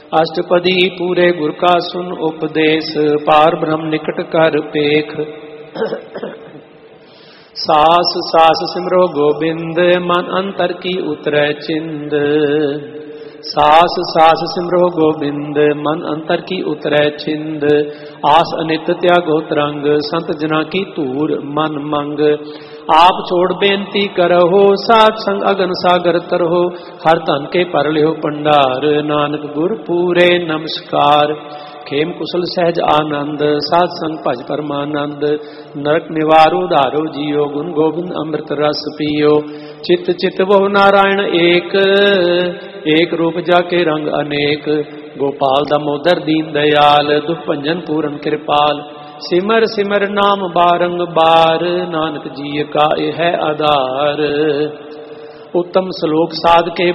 अष्टपदी पूरे गुर का सुन उपदेश, पार ब्रह्म निकट कर पेख। सास सास सिमरो गोबिंद, मन अंतर की उतरै चिंद। सास सास सिमरो गोबिंद, मन अंतर की उतरै चिंद। आस अनित त्यागो तरंग, संत जना की तूर मन मंग। आप छोड़ बेनती करहो, साथ संग अगन सागर तरहो। हर धन के पर लियो भंडार, नानक गुर पूरे नमस्कार। खेम कुशल सहज आनंद, साध संग भज परमानंद। नरक निवारो धारो जियो, गुण गोविंद अमृत रस पियो। चित चित बहु नारायण एक, एक रूप जाके रंग अनेक। गोपाल दामोदर दीन दयाल, दुख भंजन पूरन कृपाल। सिमर सिमर नाम बारंबार, नानक जी का यह आधार। उत्तम श्लोक साध के